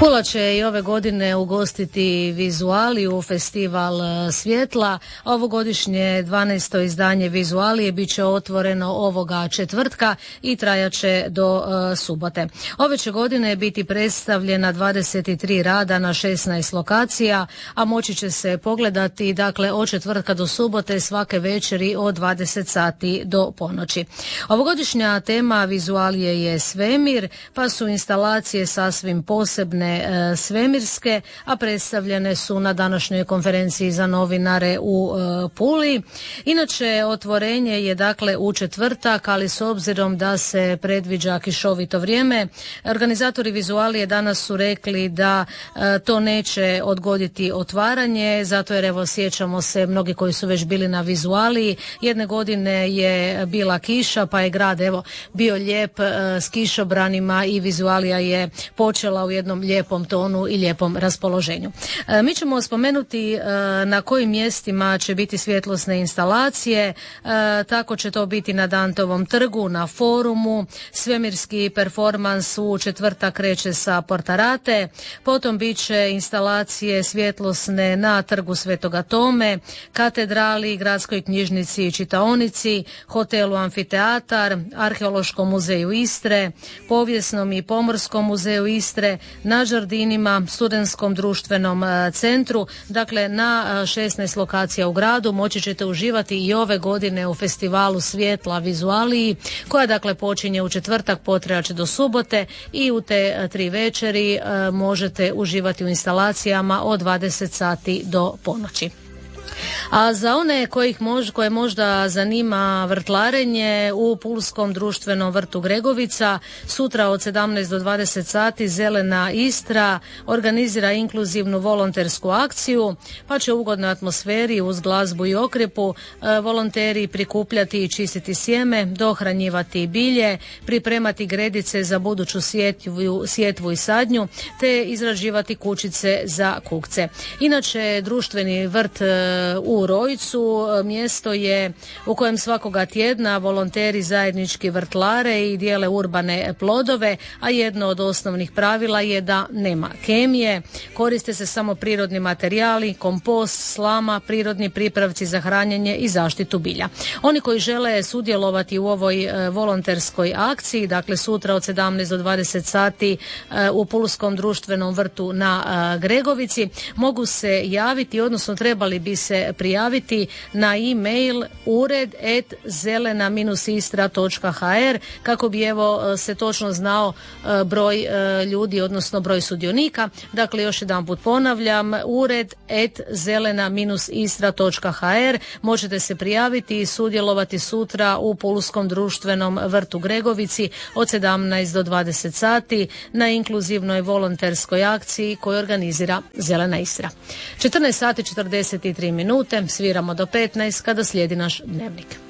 Pula će i ove godine ugostiti Vizualiju, festival svjetla. Ovogodišnje 12. izdanje Vizualije bit će otvoreno ovoga četvrtka i trajaće do subote. Ove će godine biti predstavljena 23 rada na 16 lokacija, a moći će se pogledati od četvrtka do subote svake večeri od 20 sati do ponoći. Ovogodišnja tema Vizualije je svemir, pa su instalacije sasvim posebne svemirske, a predstavljene su na današnjoj konferenciji za novinare u Puli. Inače, otvorenje je u četvrtak, ali s obzirom da se predviđa kišovito vrijeme, organizatori Vizualije danas su rekli da to neće odgoditi otvaranje, zato jer sjećamo se mnogi koji su već bili na Vizualiji, jedne godine je bila kiša pa je grad bio lijep s kišobranima i Vizualija je počela u jednom lijepom tonu i lijepom raspoloženju. Mi ćemo spomenuti na kojim mjestima će biti svjetlosne instalacije. Tako će to biti na Dantovom trgu, na forumu. Svemirski performans u četvrtak kreće sa Portarate, potom bit će instalacije svjetlosne na trgu Svetoga Tome, katedrali, gradskoj knjižnici i čitaonici, hotelu Amfiteatar, Arheološkom muzeju Istre, Povijesnom i Pomorskom muzeju Istre, na Žardinima, Studentskom društvenom centru. Dakle, na 16 lokacija u gradu moći ćete uživati i ove godine u festivalu svjetla Vizualiji, koja počinje u četvrtak, potrajaće do subote i u te 3 večeri možete uživati u instalacijama od 20 sati do ponoći. A za one koje možda zanima vrtlarenje, u Pulskom društvenom vrtu Gregovica sutra od 17 do 20 sati Zelena Istra organizira inkluzivnu volontersku akciju, pa će u ugodnoj atmosferi uz glazbu i okrepu volonteri prikupljati i čistiti sjeme, dohranjivati bilje, pripremati gredice za buduću sjetvu i sadnju, te izrađivati kućice za kukce. Inače, društveni vrt u Rojcu mjesto je u kojem svakoga tjedna volonteri zajednički vrtlare i dijele urbane plodove, a jedno od osnovnih pravila je da nema kemije, koriste se samo prirodni materijali, kompost, slama, prirodni pripravci za hranjenje i zaštitu bilja. Oni koji žele sudjelovati u ovoj volonterskoj akciji, sutra od 17 do 20 sati u Pulskom društvenom vrtu na Gregovici, mogu se javiti, odnosno trebali bi se prijaviti na e-mail ured@zelena-istra.hr kako bi se točno znao broj ljudi, odnosno broj sudionika. Dakle, još jedanput ponavljam, ured@zelena-istra.hr. Možete se prijaviti i sudjelovati sutra u Pulskom društvenom vrtu Gregovici od 17 do 20 sati na inkluzivnoj volonterskoj akciji koju organizira Zelena Istra. 14 sati 43 minute, sviramo do 15 kada slijedi naš dnevnik.